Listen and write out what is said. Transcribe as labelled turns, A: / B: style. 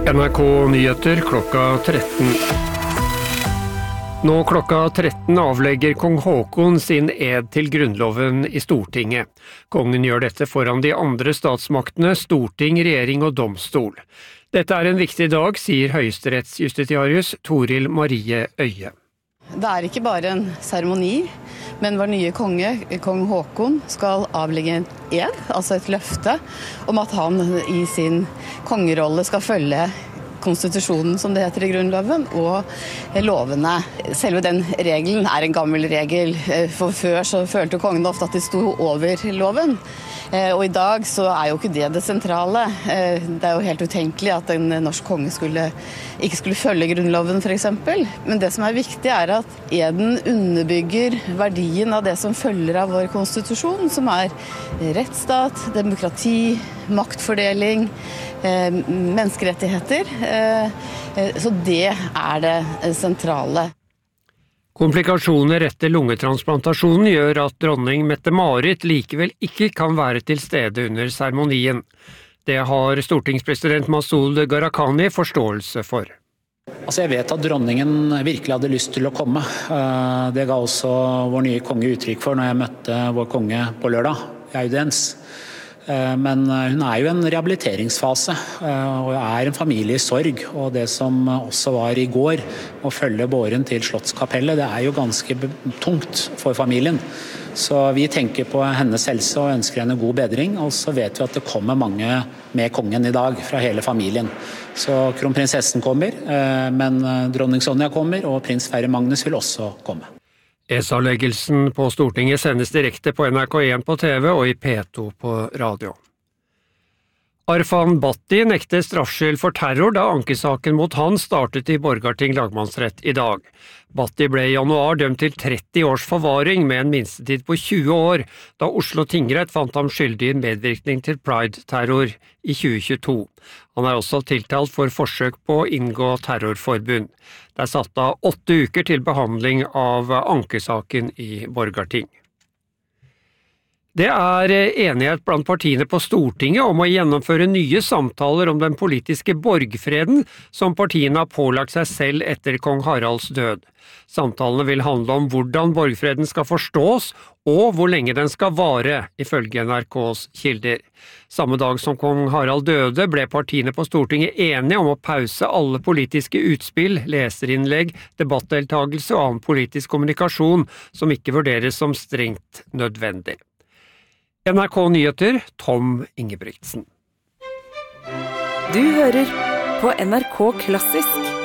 A: NRK Nyheter klokka 13. Nå klokka 13 avlegger kong Haakon sin ed til grunnloven i Stortinget. Kongen gjør dette foran de andre statsmaktene, storting, regjering og domstol. Dette er en viktig dag, sier høyesterettsjustitiarius Toril Marie Øye.
B: Det er ikke bare en seremoni, men vår nye konge, kong Haakon, skal avlegge en ed, altså et løfte, om at han i sin kongerolle skal følge konstitusjonen, som det heter i grunnloven, og lovene. Selve den regelen er en gammel regel, for før så følte kongen ofte at de sto over loven. Og i dag så er jo ikke det sentrale. Det er jo helt utenkelig at en norsk konge ikke skulle følge grunnloven for eksempel. Men det som er viktig er at eden underbygger verdien av det som følger av vår konstitusjon, som er rettsstat, demokrati, maktfordeling, menneskerettigheter. Så det er det sentrale.
A: Komplikasjoner etter lungetransplantasjonen gjør at dronning Mette-Marit likevel ikke kan være til stede under seremonien. Det har stortingspresident Masud Gharahkhani forståelse for.
C: Jeg vet at dronningen virkelig hadde lyst til å komme. Det ga også vår nye konge uttrykk for når jeg møtte vår konge på lørdag i audiens. Men hun er jo en rehabiliteringsfase, og er en familie i sorg. Og det som også var i går, å følge båren til Slottskapellet, det er jo ganske tungt for familien. Så vi tenker på hennes helse og ønsker henne god bedring. Og så vet vi at det kommer mange med kongen i dag, fra hele familien. Så kronprinsessen kommer, men dronning Sonja kommer, og prins Sverre Magnus vil også komme.
A: ESA-leggelsen på Stortinget sendes direkte på NRK1 på TV og i P2 på radio. Arfan Bhatti nekter straffskyld for terror da ankesaken mot han startet i Borgarting lagmannsrett i dag. Bhatti ble i januar dømt til 30 års forvaring med en minstetid på 20 år, da Oslo tingrett fant ham skyldig i medvirkning til Pride-terror i 2022. Han er også tiltalt for forsøk på å inngå terrorforbund. Det er satt av 8 uker til behandling av ankesaken i Borgarting. Det er enighet blant partiene på Stortinget om å gjennomføre nye samtaler om den politiske borgfreden som partiene har pålagt seg selv etter kong Haralds død. Samtalene vil handle om hvordan borgfreden skal forstås og hvor lenge den skal vare, ifølge NRKs kilder. Samme dag som kong Harald døde ble partiene på Stortinget enige om å pause alle politiske utspill, leserinnlegg, debattdeltagelse og annen politisk kommunikasjon som ikke vurderes som strengt nødvendig. NRK Nyheter, Tom Ingebrigtsen.
D: Du hører på NRK Klassisk.